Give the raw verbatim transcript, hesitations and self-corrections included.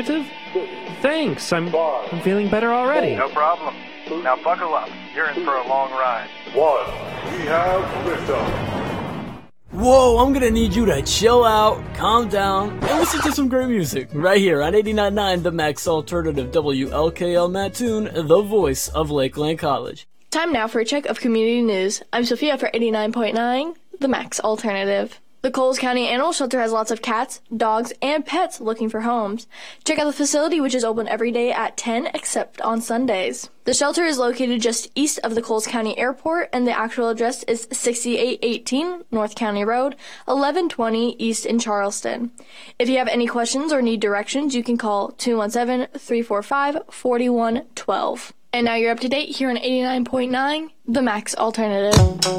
Alternative? Thanks, I'm, I'm feeling better already. No problem. Now buckle up. You're in for a long ride. One, we have liftoff. Whoa, I'm gonna need you to chill out, calm down, and listen to some great music right here on eighty-nine point nine The Max Alternative, W L K L Mattoon, the voice of Lakeland College. Time now for a check of community news. I'm Sophia for eighty-nine point nine The Max Alternative. The Coles County Animal Shelter has lots of cats, dogs, and pets looking for homes. Check out the facility, which is open every day at ten, except on Sundays. The shelter is located just east of the Coles County Airport, and the actual address is sixty-eight eighteen North County Road, eleven twenty East in Charleston. If you have any questions or need directions, you can call two one seven, three four five, four one one two. And now you're up to date here on eighty-nine point nine The Max Alternative.